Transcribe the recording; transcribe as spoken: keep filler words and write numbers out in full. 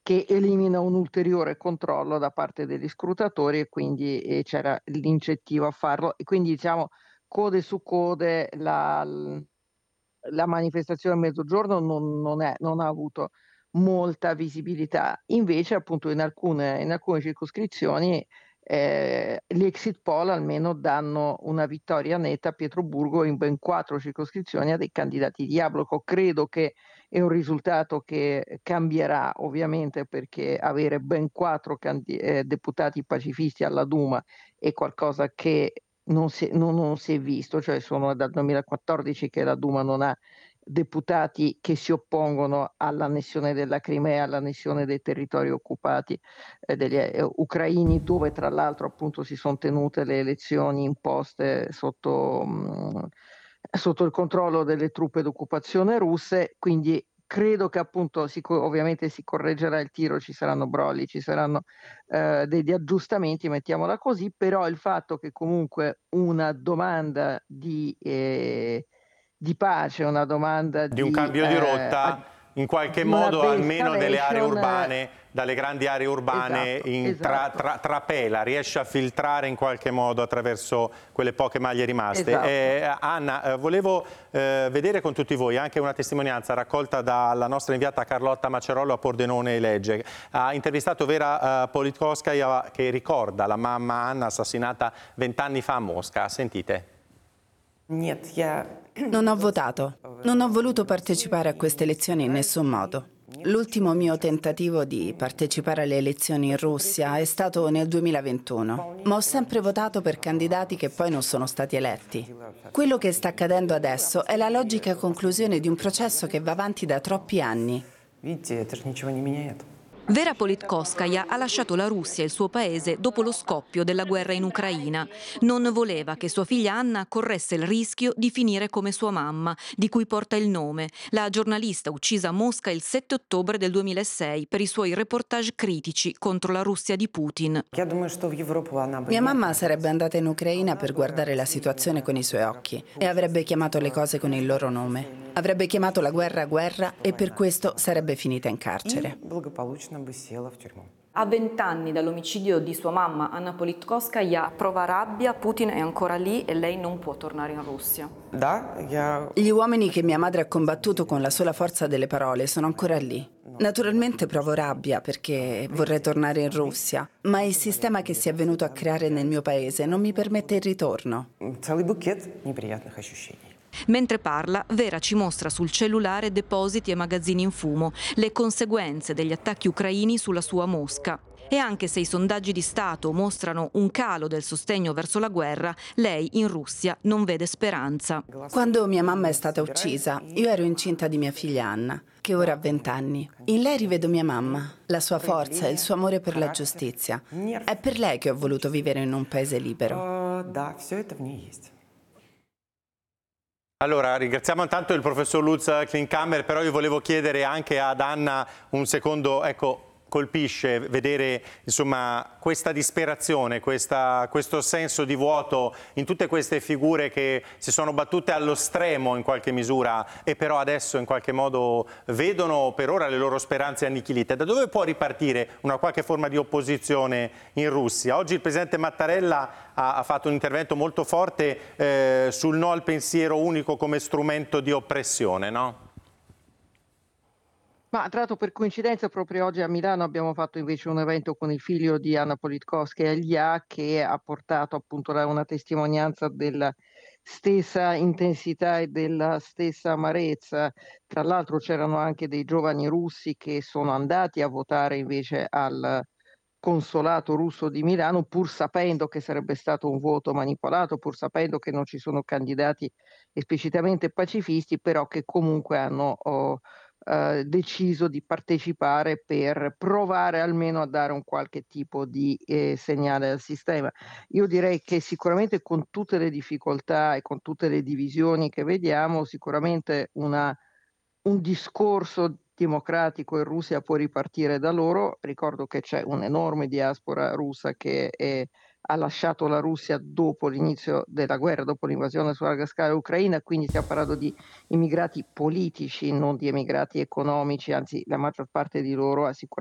che elimina un ulteriore controllo da parte degli scrutatori e quindi, ehm, c'era l'incentivo a farlo e quindi diciamo code su code la l la manifestazione a mezzogiorno non non è non ha avuto molta visibilità. Invece appunto in alcune in alcune circoscrizioni, ehm, gli exit poll almeno danno una vittoria netta a Pietroburgo in ben quattro circoscrizioni a dei candidati di Jabloko. Credo che è un risultato che cambierà ovviamente perché avere ben quattro candi ehm, deputati pacifisti alla Duma è qualcosa che non si è non non si è visto, cioè sono dal duemilaquattordici che la Duma non ha deputati che si oppongono all'annessione della Crimea, all'annessione dei territori occupati, ehm, degli ehm, ucraini, dove tra l'altro appunto si son tenute le elezioni imposte sotto mhmm, sotto il controllo delle truppe d'occupazione russe. Quindi credo che appunto si co ovviamente si correggerà il tiro, ci saranno brogli, ci saranno, ehm, degli aggiustamenti, mettiamola così, però il fatto che comunque una domanda di ehm, di pace, una domanda Di un di cambio di ehm, a rotta, in qualche di una modo almeno delle aree de-escalation urbane, dalle grandi aree urbane esatto, in tra, esatto, tra, trapela, riesce a filtrare in qualche modo attraverso quelle poche maglie rimaste. esatto. Eh, Anna, eh, volevo eh, vedere con tutti voi anche una testimonianza raccolta dalla nostra inviata Carlotta Macerollo a Pordenone Legge. Ha intervistato Vera eh, Politkovskaja che ricorda la mamma Anna assassinata vent'anni fa a Mosca. Sentite. Non ho votato, non ho voluto partecipare a queste elezioni in nessun modo. L'ultimo mio tentativo di partecipare alle elezioni in Russia è stato nel duemilaventuno, ma ho sempre votato per candidati che poi non sono stati eletti. Quello che sta accadendo adesso è la logica conclusione di un processo che va avanti da troppi anni. Vera Politkovskaja ha lasciato la Russia e il suo paese dopo lo scoppio della guerra in Ucraina. Non voleva che sua figlia Anna corresse il rischio di finire come sua mamma, di cui porta il nome, la giornalista uccisa a Mosca il sette ottobre del duemilasei per i suoi reportage critici contro la Russia di Putin. Mia mamma sarebbe andata in Ucraina per guardare la situazione con i suoi occhi e avrebbe chiamato le cose con il loro nome. Avrebbe chiamato la guerra guerra e per questo sarebbe finita in carcere. A vent'anni dall'omicidio di sua mamma Anna Politkovskaja prova rabbia, Putin è ancora lì e lei non può tornare in Russia. Gli uomini che mia madre ha combattuto con la sola forza delle parole sono ancora lì. Naturalmente provo rabbia perché vorrei tornare in Russia, ma il sistema che si è venuto a creare nel mio paese non mi permette il ritorno. Mentre parla, Vera ci mostra sul cellulare depositi e magazzini in fumo, le conseguenze degli attacchi ucraini sulla sua Mosca. E anche se i sondaggi di Stato mostrano un calo del sostegno verso la guerra, lei in Russia non vede speranza. Quando mia mamma è stata uccisa, io ero incinta di mia figlia Anna, che ora ha vent'anni. In lei rivedo mia mamma, la sua forza e il suo amore per la giustizia. È per lei che ho voluto vivere in un paese libero. Allora, ringraziamo intanto il professor Lutz Klinkhammer, però io volevo chiedere anche ad Anna un secondo, ecco, colpisce vedere insomma questa disperazione, questa, questo senso di vuoto in tutte queste figure che si sono battute allo stremo in qualche misura e però adesso in qualche modo vedono per ora le loro speranze annichilite. Da dove può ripartire una qualche forma di opposizione in Russia? Oggi il presidente Mattarella ha, ha fatto un intervento molto forte eh, sul no al pensiero unico come strumento di oppressione, no? Ma tra l'altro per coincidenza proprio oggi a Milano abbiamo fatto invece un evento con il figlio di Anna Politkovskaja, Ilya, che ha portato appunto la una testimonianza della stessa intensità e della stessa amarezza. Tra l'altro c'erano anche dei giovani russi che sono andati a votare invece al consolato russo di Milano, pur sapendo che sarebbe stato un voto manipolato, pur sapendo che non ci sono candidati esplicitamente pacifisti, però che comunque hanno oh, eh, deciso di partecipare per provare almeno a dare un qualche tipo di eh, segnale al sistema. Io direi che sicuramente con tutte le difficoltà e con tutte le divisioni che vediamo, sicuramente una un discorso democratico in Russia può ripartire da loro. Ricordo che c'è un'enorme diaspora russa che, ehm, ha lasciato la Russia dopo l'inizio della guerra, dopo l'invasione su larga scala ucraina, quindi stiamo parlando di immigrati politici, non di emigrati economici, anzi la maggior parte di loro ha sicura